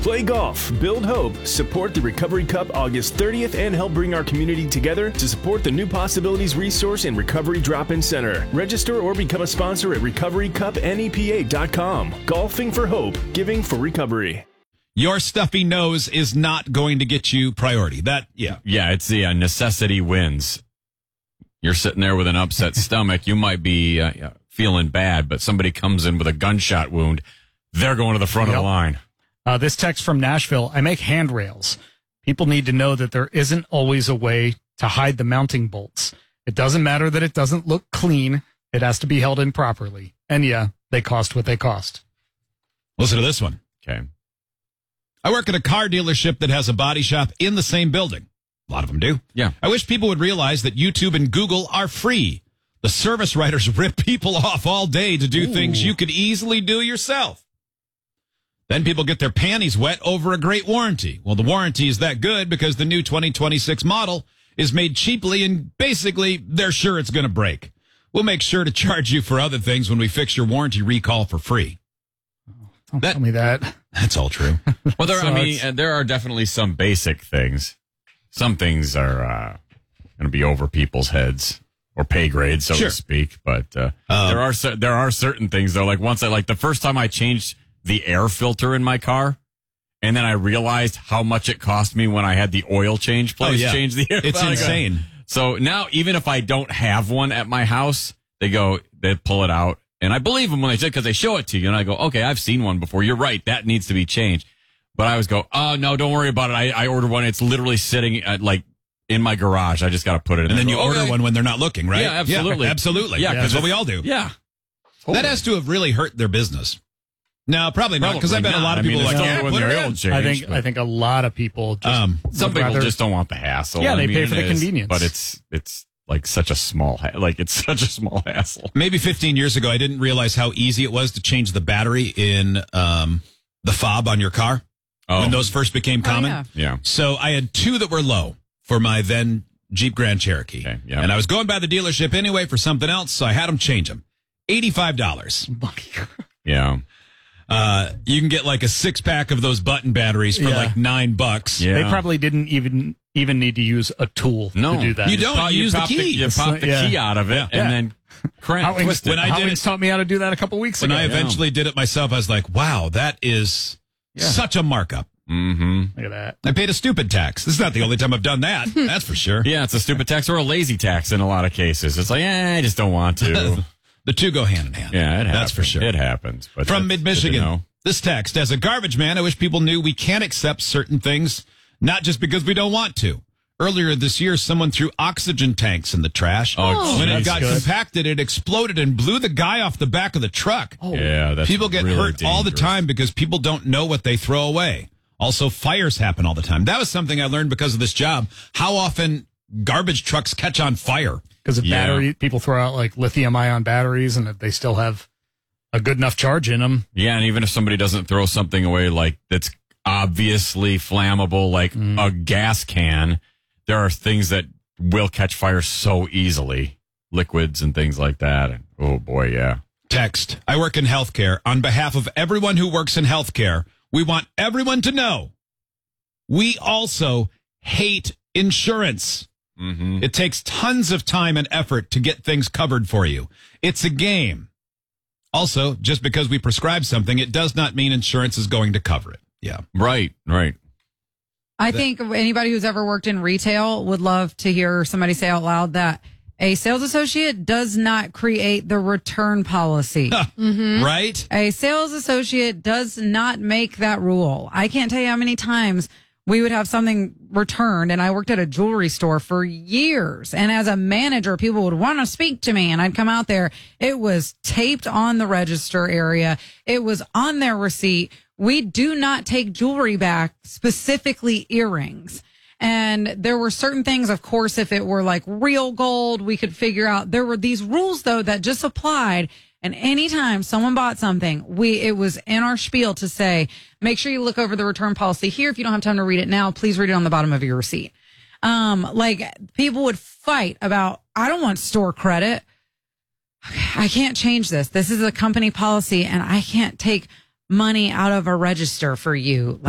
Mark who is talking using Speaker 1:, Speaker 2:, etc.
Speaker 1: Play golf, build hope, support the Recovery Cup August 30th, and help bring our community together to support the New Possibilities Resource and Recovery Drop-In Center. Register or become a sponsor at recoverycupnepa.com. Golfing for hope, giving for recovery.
Speaker 2: Your stuffy nose is not going to get you priority.
Speaker 3: Yeah, it's the necessity wins. You're sitting there with an upset stomach. You might be feeling bad, but somebody comes in with a gunshot wound. They're going to the front of the line.
Speaker 4: This text from Nashville, I make handrails. People need to know that there isn't always a way to hide the mounting bolts. It doesn't matter that it doesn't look clean. It has to be held in properly. And yeah, they cost what they cost.
Speaker 2: Listen to this one.
Speaker 3: Okay.
Speaker 2: I work at a car dealership that has a body shop in the same building. A lot of them do.
Speaker 3: Yeah.
Speaker 2: I wish people would realize that YouTube and Google are free. The service writers rip people off all day to do things you could easily do yourself. Then people get their panties wet over a great warranty. Well, the warranty is that good because the new 2026 model is made cheaply and basically they're sure it's going to break. We'll make sure to charge you for other things when we fix your warranty recall for free.
Speaker 4: Don't tell me that.
Speaker 2: That's all true.
Speaker 3: Well, there are definitely some basic things. Some things are going to be over people's heads or pay grade, so to speak. But there are certain things though. Like the first time I changed the air filter in my car, and then I realized how much it cost me when I had the oil change place change the air.
Speaker 2: It's insane.
Speaker 3: So now, even if I don't have one at my house, they pull it out, and I believe them when they say, because they show it to you, and I go, okay, I've seen one before. You're right, that needs to be changed. But I always go, oh no, don't worry about it. I ordered one. It's literally sitting at, in my garage. I just got to put it in.
Speaker 2: And then you order one when they're not looking, right?
Speaker 3: Yeah, absolutely,
Speaker 2: absolutely. Yeah, that's what we all do.
Speaker 3: Yeah,
Speaker 2: totally. That has to have really hurt their business. No, probably not, because I bet a lot of people
Speaker 4: I think a lot of people just
Speaker 3: some people just don't want the hassle.
Speaker 4: Yeah, they pay for the convenience.
Speaker 3: But it's like such a small hassle.
Speaker 2: Maybe 15 years ago, I didn't realize how easy it was to change the battery in the fob on your car when those first became common.
Speaker 3: Yeah.
Speaker 2: So I had two that were low for my then Jeep Grand Cherokee.
Speaker 3: Okay, yeah.
Speaker 2: And I was going by the dealership anyway for something else, so I had them change them. $85.
Speaker 3: Yeah.
Speaker 2: You can get like a 6-pack of those button batteries for like $9.
Speaker 3: Yeah.
Speaker 4: They probably didn't even need to use a tool to do that.
Speaker 2: You don't. You use the key.
Speaker 3: You pop the key out of it and then twist it.
Speaker 4: Howings taught me how to do that a couple weeks ago.
Speaker 2: When I eventually did it myself, I was like, wow, that is such a markup.
Speaker 3: Mm-hmm.
Speaker 4: Look at that.
Speaker 2: I paid a stupid tax. This is not the only time I've done that. That's for sure.
Speaker 3: Yeah, it's a stupid tax or a lazy tax in a lot of cases. It's like, I just don't want to.
Speaker 2: The two go hand in hand.
Speaker 3: Yeah, it happens.
Speaker 2: That's for sure.
Speaker 3: It happens. But
Speaker 2: from Mid-Michigan, this text, as a garbage man, I wish people knew we can't accept certain things, not just because we don't want to. Earlier this year, someone threw oxygen tanks in the trash. When it got compacted, it exploded and blew the guy off the back of the truck.
Speaker 3: Yeah, that's
Speaker 2: people get
Speaker 3: really
Speaker 2: hurt
Speaker 3: dangerous.
Speaker 2: all the time because people don't know what they throw away. Also, fires happen all the time. That was something I learned because of this job, how often garbage trucks catch on fire.
Speaker 4: Because of battery, people throw out like lithium-ion batteries, and they still have a good enough charge in them.
Speaker 3: Yeah, and even if somebody doesn't throw something away like that's obviously flammable, like a gas can, there are things that will catch fire so easily, liquids and things like that. And, oh boy, yeah.
Speaker 2: Text, I work in healthcare. On behalf of everyone who works in healthcare, we want everyone to know we also hate insurance.
Speaker 3: Mm-hmm.
Speaker 2: It takes tons of time and effort to get things covered for you. It's a game. Also, just because we prescribe something, it does not mean insurance is going to cover it. Yeah.
Speaker 3: Right.
Speaker 5: I think anybody who's ever worked in retail would love to hear somebody say out loud that a sales associate does not create the return policy.
Speaker 2: Right?
Speaker 5: A sales associate does not make that rule. I can't tell you how many times we would have something returned, and I worked at a jewelry store for years. And as a manager, people would want to speak to me, and I'd come out there. It was taped on the register area. It was on their receipt. We do not take jewelry back, specifically earrings. And there were certain things, of course, if it were like real gold, we could figure out. There were these rules, though, that just applied. And anytime someone bought something, it was in our spiel to say, make sure you look over the return policy here. If you don't have time to read it now, please read it on the bottom of your receipt. People would fight about, I don't want store credit. I can't change this. This is a company policy and I can't take money out of a register for you.